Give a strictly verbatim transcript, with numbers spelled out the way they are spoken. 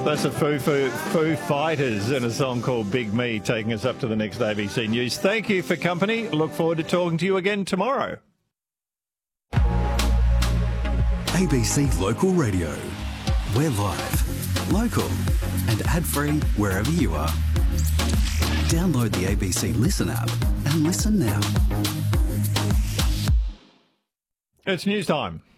That's the Foo, Foo, Foo Fighters in a song called Big Me, taking us up to the next A B C News. Thank you for company. Look forward to talking to you again tomorrow. A B C Local Radio. We're live, local and ad-free wherever you are. Download the A B C Listen app and listen now. It's news time.